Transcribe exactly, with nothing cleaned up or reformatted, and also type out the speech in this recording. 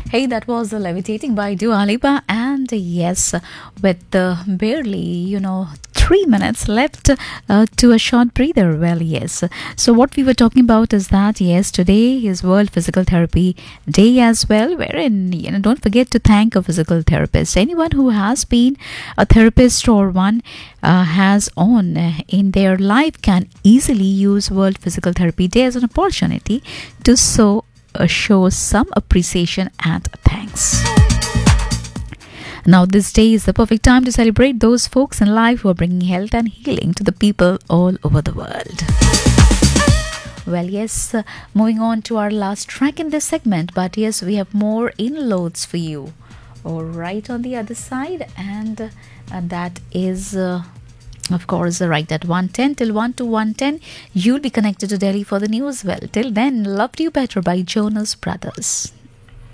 Hey, that was uh, Levitating by Dua Lipa. And uh, yes, with uh, barely, you know, three minutes left uh, to a short breather. Well, yes. So, what we were talking about is that, yes, today is World Physical Therapy Day as well, wherein, you know, don't forget to thank a physical therapist. Anyone who has been a therapist or one uh, has on uh, in their life can easily use World Physical Therapy Day as an opportunity to so uh, show some appreciation and thanks. Now, this day is the perfect time to celebrate those folks in life who are bringing health and healing to the people all over the world. Well, yes, uh, moving on to our last track in this segment, but yes, we have more inloads for you. All right, on the other side, and, uh, and that is. Uh, Of course, right at one ten till one to one ten, you'll be connected to Delhi for the news. Well, till then, Loved You Better by Jonas Brothers.